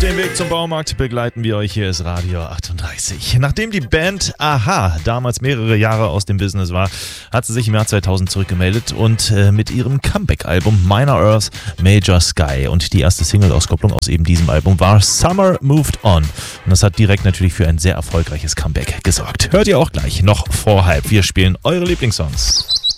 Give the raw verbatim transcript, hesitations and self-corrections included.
den Weg zum Baumarkt begleiten wir euch. Hier ist Radio achtunddreißig. Nachdem die Band a-ha damals mehrere Jahre aus dem Business war, hat sie sich im Jahr zweitausend zurückgemeldet und äh, mit ihrem Comeback-Album Minor Earth Major Sky. Und die erste Single-Auskopplung aus eben diesem Album war Summer Moved On. Und das hat direkt natürlich für ein sehr erfolgreiches Comeback gesorgt. Hört ihr auch gleich noch vor halb. Wir spielen eure Lieblingssongs.